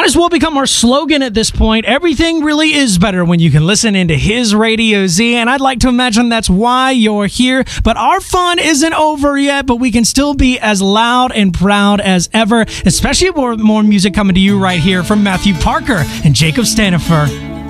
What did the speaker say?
Might as well become our slogan at this point. Everything really is better when you can listen into his Radio Z, and I'd like to imagine that's why you're here. But our fun isn't over yet, but we can still be as loud and proud as ever, especially with more music coming to you right here from Matthew Parker and Jacob Stanifer.